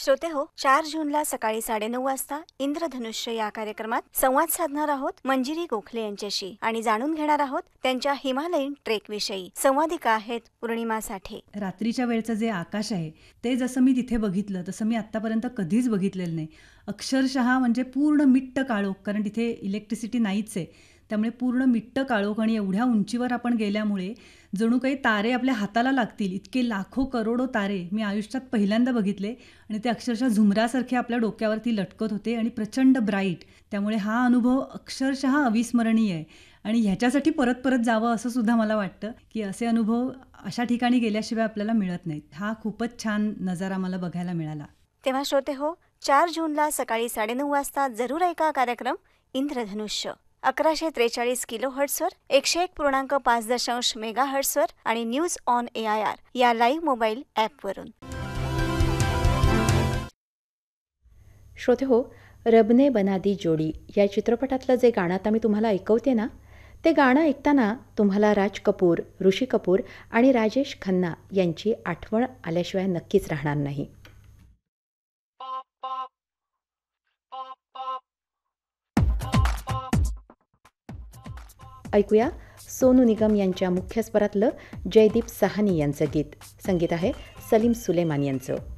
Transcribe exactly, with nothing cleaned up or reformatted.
श्रोते हो, चार जूनला सकाळी साडेनऊ वाजता इंद्रधनुष्य या कार्यक्रमात संवाद साधणार आहोत मंजिरी गोखले यांच्याशी आणि जाणून घेणार आहोत त्यांच्या हिमालयीन ट्रेक विषयी. संवादिका आहेत पौर्णिमा साठे. रात्रीच्या वेळचं जे आकाश आहे ते जसं मी तिथे बघितलं तसं मी आत्तापर्यंत कधीच बघितलेलं नाही. अक्षरशः म्हणजे पूर्ण मिट्ट काळोख, कारण तिथे इलेक्ट्रिसिटी नाहीच आहे, त्यामुळे पूर्ण मिट्ट काळोख. आणि एवढ्या उंचीवर आपण गेल्यामुळे जणू काही तारे आपल्या हाताला लागतील इतके लाखो करोडो तारे मी आयुष्यात पहिल्यांदा बघितले. आणि ते अक्षरशः झुमरासारखे आपल्या डोक्यावरती लटकत होते आणि प्रचंड ब्राईट. त्यामुळे हा अनुभव अक्षरशः अविस्मरणीय आहे आणि ह्याच्यासाठी परत परत जावं असं सुद्धा मला वाटतं की असे अनुभव अशा ठिकाणी गेल्याशिवाय आपल्याला मिळत नाहीत. हा खूपच छान नजारा मला बघायला मिळाला. तेव्हा श्रोते हो, चार जूनला सकाळी साडेनऊ वाजता जरूर ऐका कार्यक्रम इंद्रधनुष्य. अकराशे त्रेचाळीस किलो हर्ट्सवर, एकशे एक पूर्णांक पाच दशांश मेगा हर्ट्सवर आणि news on A I R या लाईव्ह मोबाईल ॲपवरून. श्रोते हो, रबने बना दी जोडी या चित्रपटातलं जे गाणं आता मी तुम्हाला ऐकवते ना, ते गाणं ऐकताना तुम्हाला राज कपूर, ऋषी कपूर आणि राजेश खन्ना यांची आठवण आल्याशिवाय नक्कीच राहणार नाही. ऐकूया सोनू निगम यांच्या मुख्य स्वरातलं जयदीप साहनी यांचं गीत. संगीत आहे सलीम सुलेमान यांचं.